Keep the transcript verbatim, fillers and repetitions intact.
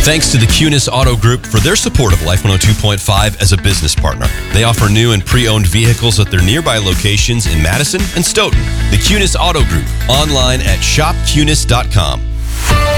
Thanks to the Cunis Auto Group for their support of Life one oh two point five as a business partner. They offer new and pre-owned vehicles at their nearby locations in Madison and Stoughton. The Cunis Auto Group, online at shop cunis dot com.